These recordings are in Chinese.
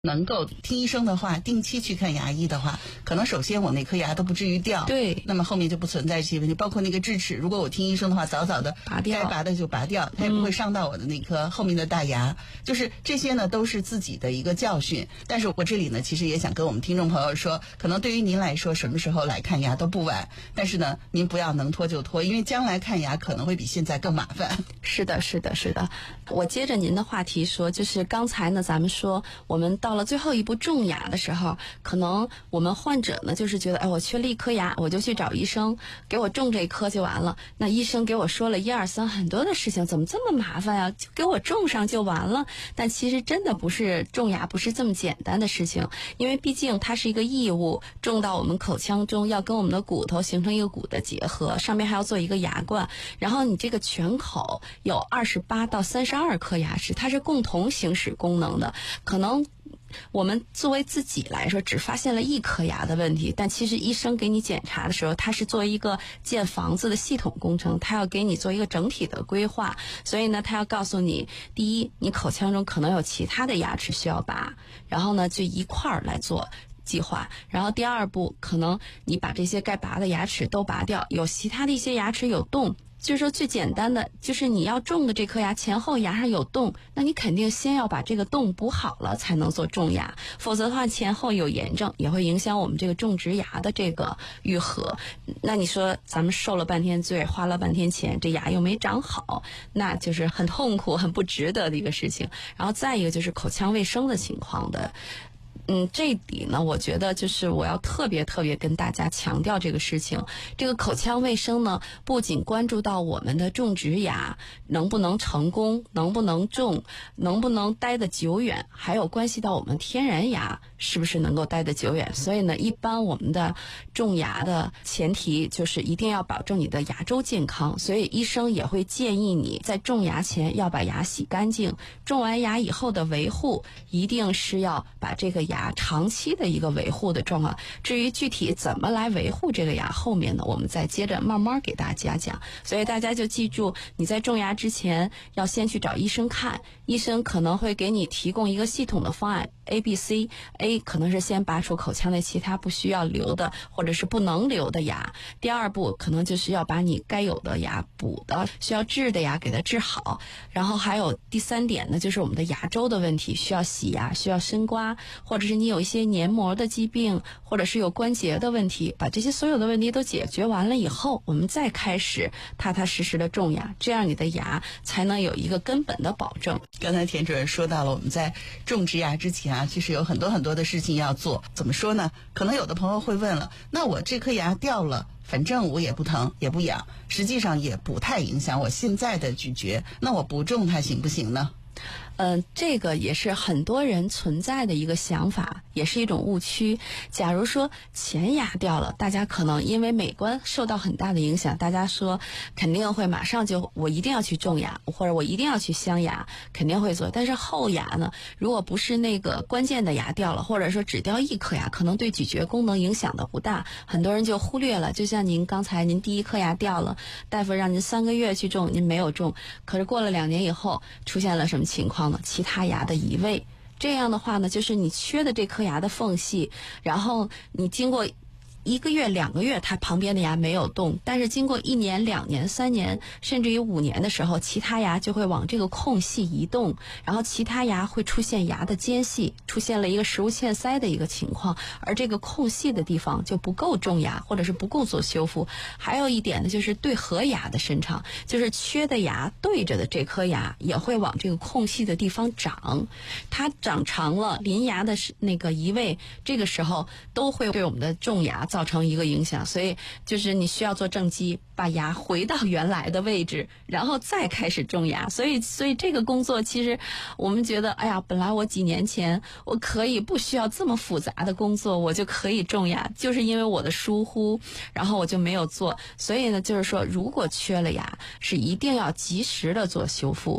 能够听医生的话，定期去看牙医的话，可能首先我那颗牙都不至于掉， 对， 那么后面就不存在这些问题，包括那个智齿，如果我听医生的话，早早的拔掉， 该拔的就拔掉，它也不会伤到我的那颗后面的大牙。就是这些呢，都是自己的一个教训。但是我这里呢，其实也想跟我们听众朋友说，可能对于您来说，什么时候来看牙都不晚。但是呢，您不要能拖就拖，因为将来看牙可能会比现在更麻烦。 是的，是的，是的。我接着您的话题说，就是刚才呢，咱们说我们到了最后一步种牙的时候，可能我们患者呢就是觉得，哎，我缺了一颗牙，我就去找医生给我种这一颗就完了。那医生给我说了1、2、3很多的事情，怎么这么麻烦呀？就给我种上就完了。但其实真的不是种牙不是这么简单的事情，因为毕竟它是一个异物，种到我们口腔中要跟我们的骨头形成一个骨的结合，上面还要做一个牙冠，然后你这个全口有28到32颗牙齿，它是共同行使功能的。可能我们作为自己来说只发现了1颗牙的问题，但其实医生给你检查的时候，他是做一个建房子的系统工程，他要给你做一个整体的规划。所以呢，他要告诉你，第一，你口腔中可能有其他的牙齿需要拔，然后呢就一块儿来做计划。然后第二步，可能你把这些该拔的牙齿都拔掉，有其他的一些牙齿有洞，就是说最简单的就是你要种的这颗牙前后牙上有洞，那你肯定先要把这个洞补好了才能做种牙，否则的话前后有炎症也会影响我们这个种植牙的这个愈合。那你说咱们受了半天罪，花了半天钱，这牙又没长好，那就是很痛苦很不值得的一个事情。然后再一个就是口腔卫生的情况的。这里呢，我觉得就是我要特别跟大家强调这个事情。这个口腔卫生呢，不仅关注到我们的种植牙能不能成功，能不能种，能不能待得久远，还有关系到我们天然牙是不是能够待得久远。所以呢，一般我们的种牙的前提就是一定要保证你的牙周健康，所以医生也会建议你在种牙前要把牙洗干净，种完牙以后的维护一定是要把这个牙长期的一个维护的状况。至于具体怎么来维护这个牙，后面呢我们再接着慢慢给大家讲。所以大家就记住，你在种牙之前要先去找医生看，医生可能会给你提供一个系统的方案 A、B、C。A 可能是先拔除口腔内其他不需要留的或者是不能留的牙，第二步可能就是要把你该有的牙补的需要治的牙给它治好，然后还有第3点呢，就是我们的牙周的问题，需要洗牙，需要深刮，或者是你有一些黏膜的疾病，或者是有关节的问题，把这些所有的问题都解决完了以后，我们再开始踏踏实实的种牙，这样你的牙才能有一个根本的保证。 刚才田主任说到了，我们在种植牙之前啊，其实有很多的事情要做。怎么说呢？可能有的朋友会问了，那我这颗牙掉了，反正我也不疼也不痒，实际上也不太影响我现在的咀嚼，那我不种它行不行呢？ 这个也是很多人存在的一个想法，也是一种误区。假如说前牙掉了，大家可能因为美观受到很大的影响，大家说肯定会马上就我一定要去种牙，或者我一定要去镶牙，肯定会做。但是后牙呢，如果不是那个关键的牙掉了，或者说只掉1颗牙，可能对咀嚼功能影响的不大，很多人就忽略了。就像您刚才您第1颗牙掉了，大夫让您3个月去种，您没有种，可是过了2年以后出现了什么情况呢？其他牙的移位，这样的话呢，就是你缺的这颗牙的缝隙，然后你经过1个月、2个月，它旁边的牙没有动，但是经过1年、2年、3年，甚至于5年的时候，其他牙就会往这个空隙移动，然后其他牙会出现牙的间隙，出现了一个食物嵌塞的一个情况，而这个空隙的地方就不够种牙，或者是不够做修复。还有一点呢，就是对合牙的伸长，就是缺的牙对着的这颗牙也会往这个空隙的地方长，它长长了，邻牙的那个移位，这个时候都会对我们的种牙造成一个影响。所以就是你需要做正畸，把牙回到原来的位置，然后再开始种牙。所以这个工作其实我们觉得，哎呀，本来我几年前我可以不需要这么复杂的工作，我就可以种牙，就是因为我的疏忽，然后我就没有做。所以呢，就是说如果缺了牙，是一定要及时的做修复。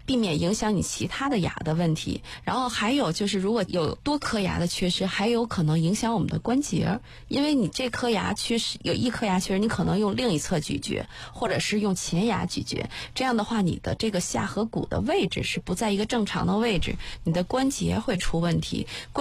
避免影响你其他的牙的问题。然后还有就是，如果有多颗牙的缺失，还有可能影响我们的关节，因为你这颗牙缺失，有一颗牙缺失，你可能用另一侧咀嚼，或者是用前牙咀嚼，这样的话，你的这个下颌骨的位置是不在一个正常的位置，你的关节会出问题。